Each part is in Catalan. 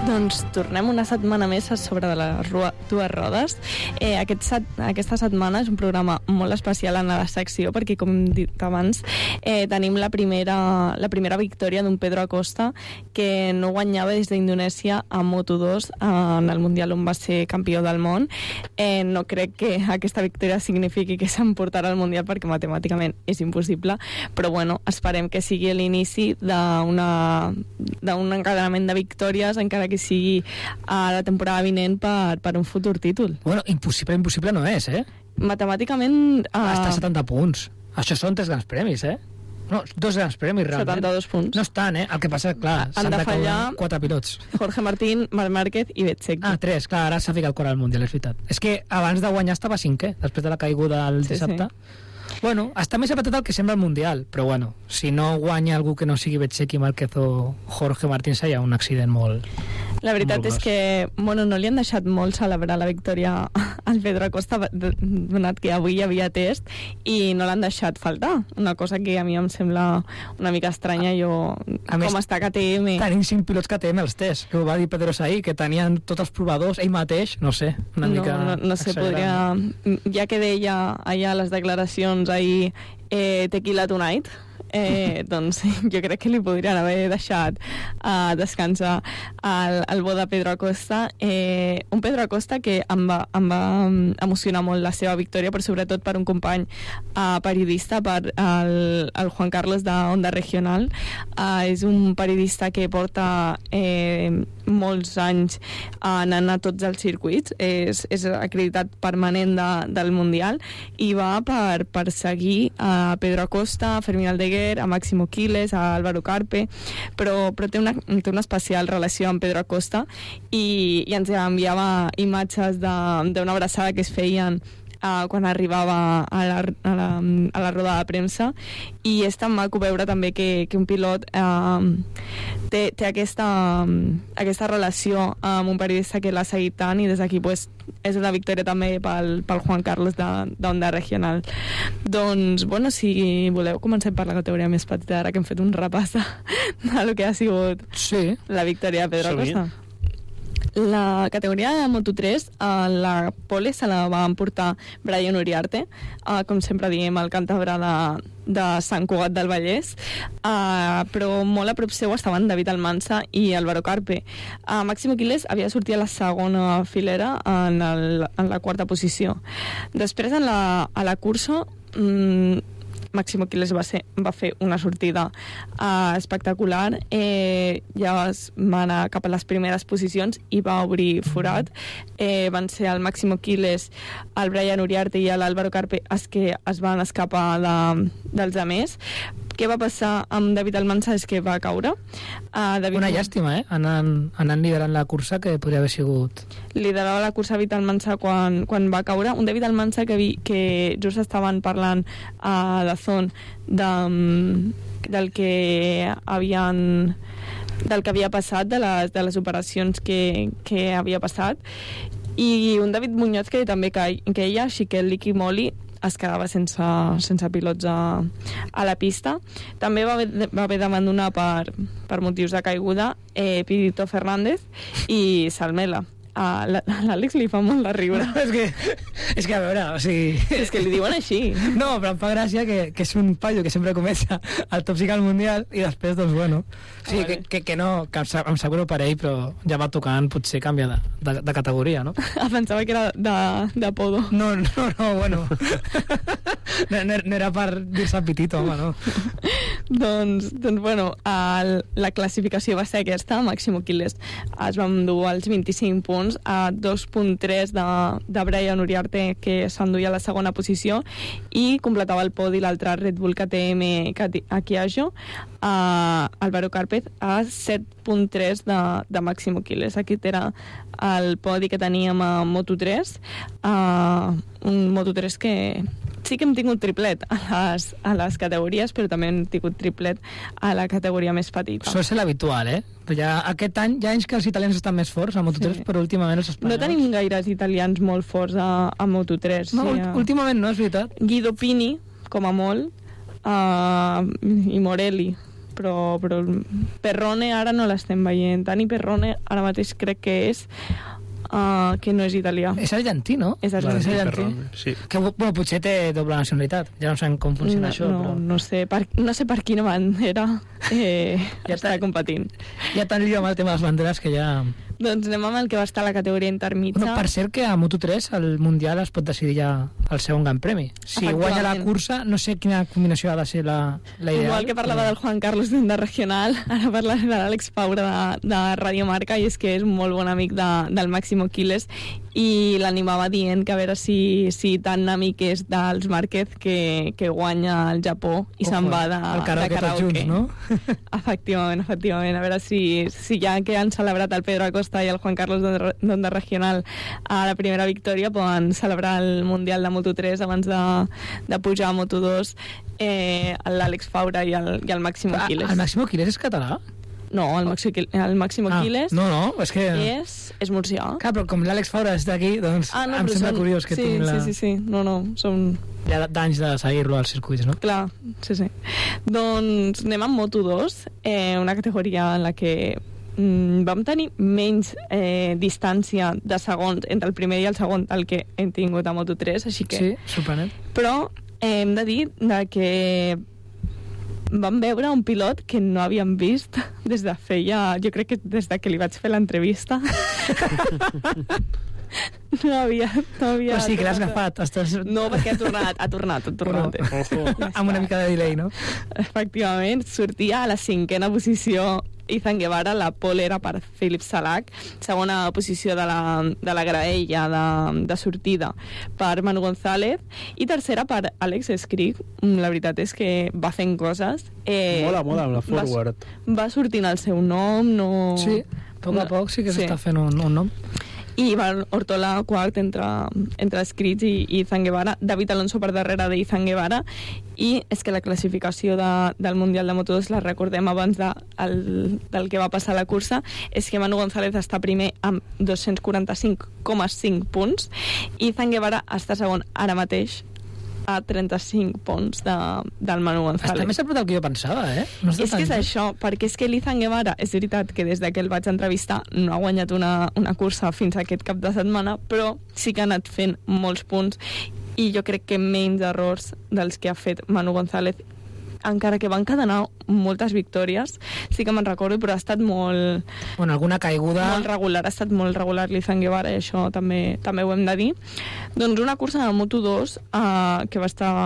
Doncs tornem una setmana més a sobre de les dues rodes. Aquesta setmana és un programa molt especial en la secció perquè, com hem dit abans, tenim la primera victòria d'un Pedro Acosta que no guanyava des d'Indonèsia a Moto2 en el Mundial on va ser campió del món. No crec que aquesta victòria signifiqui que s'emportarà al Mundial perquè matemàticament és impossible, però bueno, esperem que sigui l'inici d'un encadenament de victòries, encara que sigui a la temporada vinent per un futur títol. Bueno, impossible no és, eh? Matemàticament... Està a 70 punts. Això són 3 grans premis, eh? No, 2 grans premis, realment. 72 punts. No estan, El que passa, clar, s'han de fallar 4 pilots. Jorge Martín, Marc Márquez i Bezzecchi. 3, clar, ara s'ha ficat el cor al Mundial, és veritat. És que abans de guanyar estava 5è, després de la caiguda el dissabte. Sí. Bueno, està més apretat el que sembla el Mundial, però bueno, si no guanya algú que no sigui Bezzecchi, Márquez o Jorge Martín, seria un accident molt... La veritat és que, bueno, no li han deixat molt celebrar la victòria al Pedro Acosta, donat que avui hi havia test, i no l'han deixat faltar. Una cosa que a mi em sembla una mica estranya, com està KTM. Tenim 5 pilots KTM als tests, que ho va dir Pedro Saí, que tenien tots els provadors, ell mateix, no sé, una mica... No sé, podria... Ja que deia allà les declaracions ahir Tequila Tonight, doncs jo crec que li podrien haver deixat descansar el bo de Pedro Acosta, un Pedro Acosta que em va emocionar molt la seva victòria, però sobretot per un company periodista, per el Juan Carlos de Onda Regional. És un periodista que porta molts anys anant a tots els circuits, és acreditat permanent del Mundial, i va per seguir a Pedro Acosta, a Fermín Aldeguer, a Máximo Quiles, a Álvaro Carpe, però té una especial relació amb Pedro Acosta, i ens enviava imatges d'una abraçada que es feien quan arribava a la roda de premsa, i és tan maco veure també que un pilot té aquesta relació amb un periodista que l'ha seguit tant, i des d'aquí pues, és una victòria també pel Juan Carlos d'Onda Regional. Doncs, bueno, si voleu comencem per la categoria més petita, ara que hem fet un repàs de lo que ha sigut la victòria de Pedro Acosta. La categoria de Moto3, la pole se la va emportar Brian Uriarte, com sempre diem, el càntabre de Sant Cugat del Vallès, però molt a prop seu estaven David Almansa i Álvaro Carpe. Máximo Quiles havia sortit a la segona filera en la quarta posició. Després, a la cursa, Máximo Quiles va fer una sortida espectacular, ja va anar cap a les primeres posicions i va obrir forat. Van ser el Máximo Quiles, el Brian Uriarte i l'Álvaro Carpe els que es van escapar dels altres. Què va passar amb David Almansa és que va caure. Una llàstima, anant liderant la cursa, que podria haver sigut... Liderava la cursa David Almansa quan va caure. Un David Almansa que just estaven parlant a Dazón del que havia passat, de les operacions que havia passat, i un David Muñoz que també queia, així que el Liqui Moly es quedava sense pilots a la pista. També va haver d'abandonar per motius de caiguda Pirito Fernández i Salmela. A l'Àlex li fa molt de riure. És que a veure, o sigui... És que li diuen així. No, però em fa gràcia que és un paio que sempre comença al top 5 al Mundial i després, doncs, bueno... Sí, que no, que em sap greu per ell, però ja va tocant potser canviar de categoria, no? Pensava que era d'apodo. No, bueno... No era per dir-se Pitito, home, no? Doncs, bueno, la classificació va ser aquesta. Máximo Quiles es va endur els 25 punts, a 2.3 de Brian Uriarte, que s'enduia a la segona posició, i completava el podi l'altre Red Bull KTM Akiajo, Álvaro Carpez, a 7.3 de Máximo Quiles. Aquest era el podi que teníem a Moto3, un Moto3 que sí que hem tingut triplet a les categories, però també hem tingut triplet a la categoria més petita. Això és l'habitual, Ja, aquest any ja és que els italians estan més forts a Moto3, però últimament els espanyols... No tenim gaires italians molt forts a Moto3. No, últimament no, és veritat. Guido Pini, com a molt, i Morelli. però Perrone ara no l'estem veient. Dani Perrone ara mateix crec que és que no és italià. És argentí, no? És argentí. Sí. Que bueno, potser té doble nacionalitat. Ja no sabem com funciona això. Però... no sé per quina bandera està competint. Ja tan lío amb el tema de les banderes que ja... Doncs anem amb el que va estar a la categoria intermitja. Bueno, per cert que a Moto3 el Mundial es pot decidir ja el segon gran premi. Si guanya la cursa, no sé quina combinació ha de ser la ideal. Igual que parlava del Juan Carlos de Regional, ara parlaré de l'Àlex Faura de Radio Marca, i és que és un molt bon amic del Máximo Quiles, i l'animava dient que a veure si tan amic és dels Márquez que guanya el Japó i se'n va de karaoke. Tots junts, no? Efectivament. A veure si ja que han celebrat el Pedro Acosta i el Juan Carlos de Regional a la primera victòria, poden celebrar el Mundial de Moto3 abans de pujar a Moto2 l'Àlex Faura i el Máximo Quiles. El Máximo Quiles és català? No, el Máximo Quiles no, és que... és murcià. Clar, però com l'Àlex Faura és d'aquí, doncs em sembla curiós que tinc la... Sí. No, som... Hi ha d'anys de seguir-lo als circuits, no? Clar, sí. Doncs anem amb Moto2, una categoria en la que vam tenir menys distància de segons entre el primer i el segon del que hem tingut a Moto3, així que... Sí, sorprenent. Però hem de dir que vam veure un pilot que no havíem vist des de feia... Jo crec que des de que li vaig fer l'entrevista. No havia... Però sí, que l'has agafat. No, perquè ha tornat. Amb una mica de delay, no? Efectivament, sortia a la 5ª posició Ethan Guevara, la pole era per Philipp Salak, segona posició de la graella de sortida per Manu González, i tercera per Alex Skrik. La veritat és que va fent coses. Mola, amb la forward. Va sortint el seu nom, no... Sí, a poc sí que s'està fent un nom. I Ivan Ortola quart entre Skritz i Ethan Guevara, David Alonso per darrere d'Ethan Guevara, i és que la classificació del Mundial de Moto2, la recordem abans del que va passar a la cursa, és que Manu González està primer amb 245,5 punts, i Ethan Guevara està segon ara mateix a 35 punts del Manu González. Està més a prop del que jo pensava, No és que és això, perquè és que l'Ethan Guevara, és veritat que des que el vaig entrevistar no ha guanyat una cursa fins a aquest cap de setmana, però sí que ha anat fent molts punts, i jo crec que menys errors dels que ha fet Manu González, encara que van encadenar moltes victòries, sí que me'n recordo, però ha estat molt... Bueno, alguna caiguda... Molt regular, ha estat molt regular l'Ethan Guevara, i això també ho hem de dir. Doncs una cursa de Moto2 que va estar...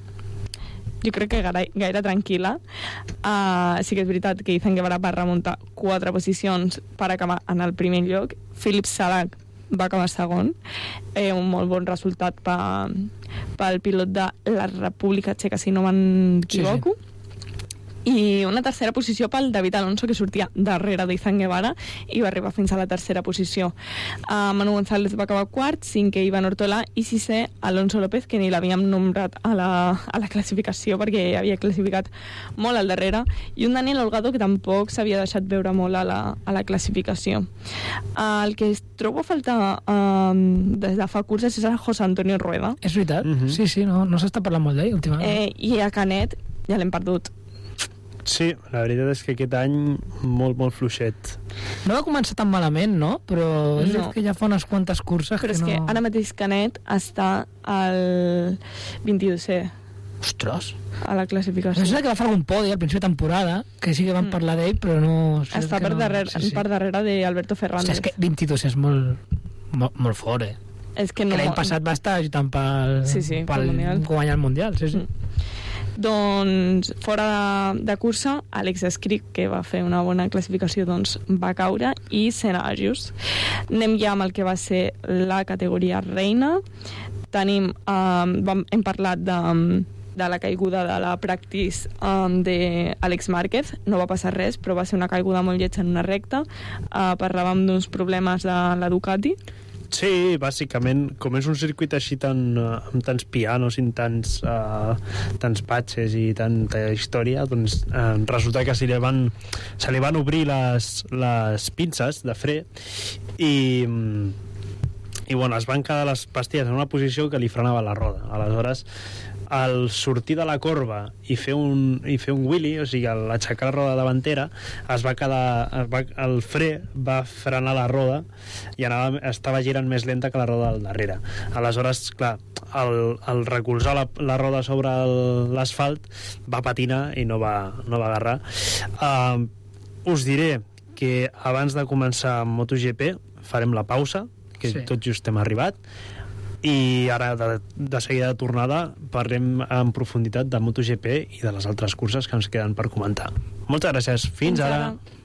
jo crec que gaire tranquil·la. Sí que és veritat que Ethan Guevara va remuntar 4 posicions per acabar en el primer lloc. Philipp Salak va acabar segon, un molt bon resultat pel pilot de la República Txeca, si no m'equivoco. Sí. I una tercera posició pel David Alonso, que sortia darrere d'Ethan Guevara i va arribar fins a la tercera posició. Manu González va acabar quart, 5è Ivan Ortola, i 6è Alonso López, que ni l'havíem nombrat a la classificació perquè havia classificat molt al darrere, i un Daniel Holgado que tampoc s'havia deixat veure molt a la classificació. El que trobo a faltar des de fa curses és el José Antonio Rueda. És veritat, sí, no s'està parlant molt d'ell últimament. I a Canet ja l'hem perdut. Sí, la veritat és que aquest any molt, molt fluixet. No va començar tan malament, no? Però és que ja fa unes quantes curses però que no... Però és que ara mateix Canet està al 22è. Ostres! A la classificació. No sé que va fer algun podi al principi de temporada, que sí que van parlar d'ell, però no... Està per darrere d'Alberto Fernández. És que 22 és molt fort, És que l'any passat va estar lluitant pel guanyar el Mundial, sí. Doncs fora de cursa, Alex Skrik, que va fer una bona classificació, doncs va caure, i Senajus. Anem ja amb el que va ser la categoria reina. Hem parlat de la caiguda de la practice d'Àlex Márquez. No va passar res, però va ser una caiguda molt lletja en una recta. Parlàvem d'uns problemes de la Ducati. Sí, bàsicament, com és un circuit així amb tants pianos i tants patxes i tanta història, doncs resulta que se li van obrir les pinces de fre i bueno, es van quedar les pastilles en una posició que li frenava la roda. Aleshores al sortir de la corba i fer un wheelie, o sigui, al aixecar la roda davantera, el fre va frenar la roda i estava girant més lenta que la roda del darrere. Aleshores, clar, al recolzar la roda sobre l'asfalt va patinar i no va agarrar. Us diré que abans de començar MotoGP farem la pausa, que tot just hem arribat, i ara de seguida de tornada parlem en profunditat de MotoGP i de les altres curses que ens queden per comentar. Moltes gràcies, fins ara.